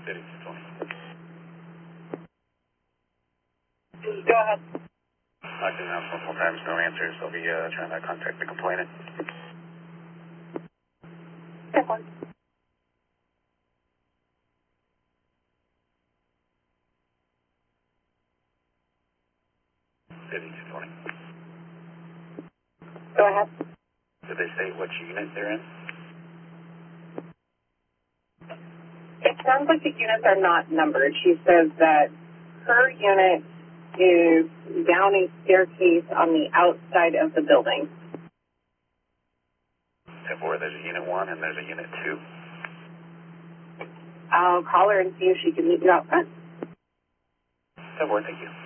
5220. Go ahead. I've been out multiple times, no answers. I'll be trying to contact the complainant. Step one. Go ahead. Did they say which unit they're in? It sounds like the units are not numbered. She says that her unit is down a staircase on the outside of the building. Or there's a unit 1 and there's a unit 2. I'll call her and see if she can meet you out front. Thank you.